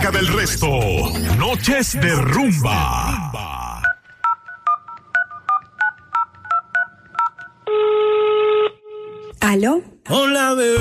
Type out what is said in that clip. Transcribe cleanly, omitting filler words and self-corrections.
larga del resto. Noches de rumba. ¿Aló? Hola, bebé.